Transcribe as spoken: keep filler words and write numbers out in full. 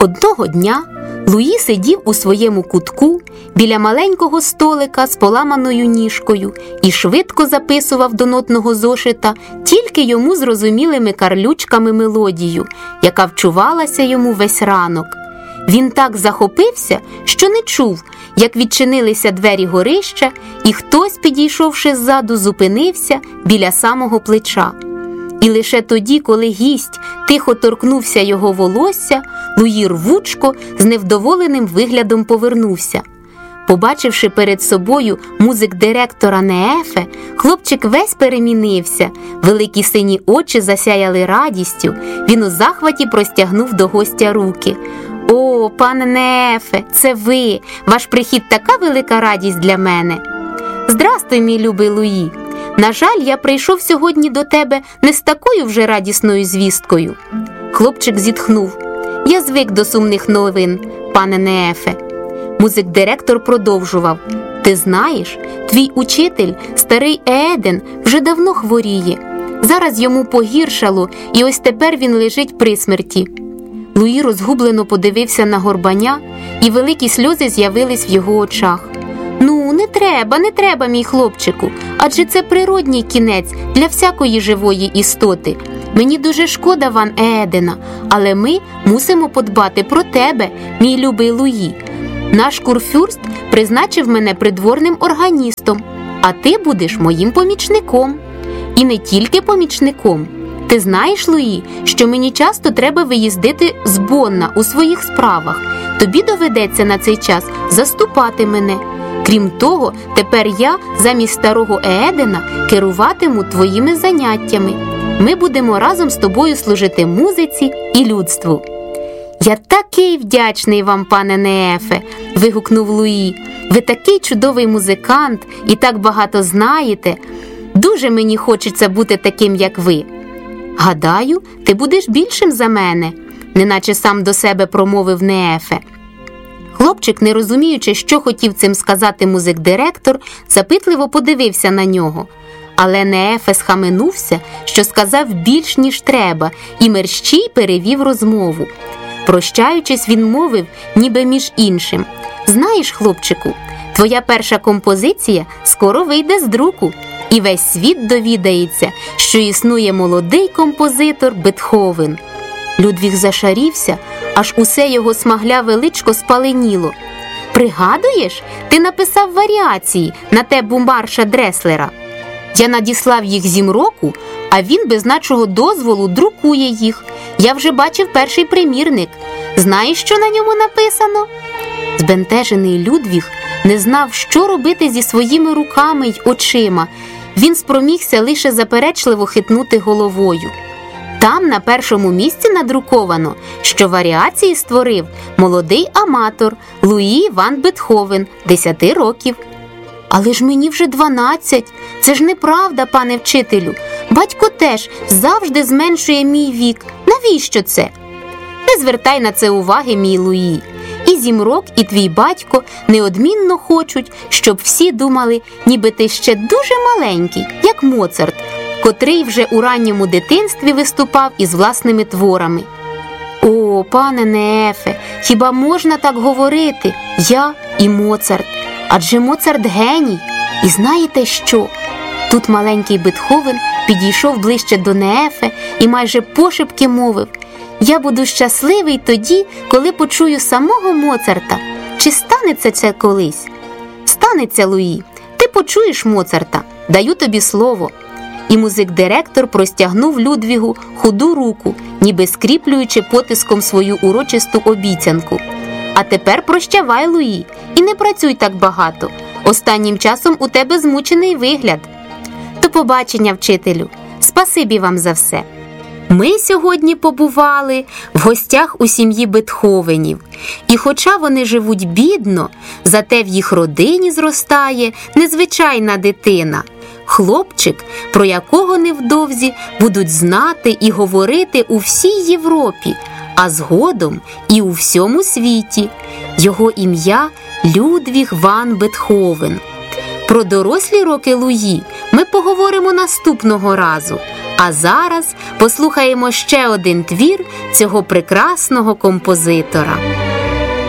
Одного дня Луї сидів у своєму кутку біля маленького столика з поламаною ніжкою і швидко записував до нотного зошита тільки йому зрозумілими карлючками мелодію, яка вчувалася йому весь ранок. Він так захопився, що не чув, як відчинилися двері горища, і хтось, підійшовши ззаду, зупинився біля самого плеча. І лише тоді, коли гість тихо торкнувся його волосся, Луї рвучко з невдоволеним виглядом повернувся. Побачивши перед собою музик-директора Неефе, хлопчик весь перемінився, великі сині очі засяяли радістю, він у захваті простягнув до гостя руки. «О, пане Неефе, це ви! Ваш прихід така велика радість для мене!» «Здрастуй, мій любий Луї! На жаль, я прийшов сьогодні до тебе не з такою вже радісною звісткою». Хлопчик зітхнув. «Я звик до сумних новин, пане Неефе». Музик-директор продовжував. «Ти знаєш, твій учитель, старий Ееден, вже давно хворіє. Зараз йому погіршало, і ось тепер він лежить при смерті». Луї розгублено подивився на Горбаня, і великі сльози з'явились в його очах. «Ну, не треба, не треба, мій хлопчику, адже це природній кінець для всякої живої істоти. Мені дуже шкода Ван Еедена, але ми мусимо подбати про тебе, мій любий Луї. Наш курфюрст призначив мене придворним органістом, а ти будеш моїм помічником. І не тільки помічником. Ти знаєш, Луї, що мені часто треба виїздити з Бонна у своїх справах. Тобі доведеться на цей час заступати мене. Крім того, тепер я замість старого Еедена керуватиму твоїми заняттями. Ми будемо разом з тобою служити музиці і людству». «Я такий вдячний вам, пане Неефе!» – вигукнув Луї. «Ви такий чудовий музикант і так багато знаєте. Дуже мені хочеться бути таким, як ви». «Гадаю, ти будеш більшим за мене», – неначе сам до себе промовив Неефе. Хлопчик, не розуміючи, що хотів цим сказати музик-директор, запитливо подивився на нього. Але Неефе схаменувся, що сказав більш, ніж треба, і мерщій перевів розмову. Прощаючись, він мовив, ніби між іншим. «Знаєш, хлопчику, твоя перша композиція скоро вийде з друку, і весь світ довідається, що існує молодий композитор Бетховен». Людвіг зашарівся, аж усе його смагляве личко спаленіло. «Пригадуєш, ти написав варіації на те бумбарша Дреслера? Я надіслав їх Зімроку, а він без нашого дозволу друкує їх. Я вже бачив перший примірник. Знаєш, що на ньому написано?» Збентежений Людвіг не знав, що робити зі своїми руками й очима. Він спромігся лише заперечливо хитнути головою. Там на першому місці надруковано, що варіації створив молодий аматор Луї ван Бетховен, десяти років. «Але ж мені вже дванадцять. Це ж неправда, пане вчителю. Батько теж завжди зменшує мій вік. Навіщо це?» «Не звертай на це уваги, мій Луї. І Зімрок, і твій батько неодмінно хочуть, щоб всі думали, ніби ти ще дуже маленький, як Моцарт, котрий вже у ранньому дитинстві виступав із власними творами». «О, пане Неефе, хіба можна так говорити? Я і Моцарт. Адже Моцарт геній. І знаєте що?» Тут маленький Бетховен підійшов ближче до Неефе і майже пошепки мовив: «Я буду щасливий тоді, коли почую самого Моцарта. Чи станеться це колись?» «Станеться, Луї. Ти почуєш Моцарта. Даю тобі слово». І музик-директор простягнув Людвігу худу руку, ніби скріплюючи потиском свою урочисту обіцянку. «А тепер прощавай, Луї, і не працюй так багато. Останнім часом у тебе змучений вигляд». «До побачення, вчителю. Спасибі вам за все». Ми сьогодні побували в гостях у сім'ї Бетховенів. І хоча вони живуть бідно, зате в їх родині зростає незвичайна дитина. Хлопчик, про якого невдовзі будуть знати і говорити у всій Європі, а згодом і у всьому світі. Його ім'я Людвіг ван Бетховен. Про дорослі роки Луї ми поговоримо наступного разу. А зараз послухаємо ще один твір цього прекрасного композитора.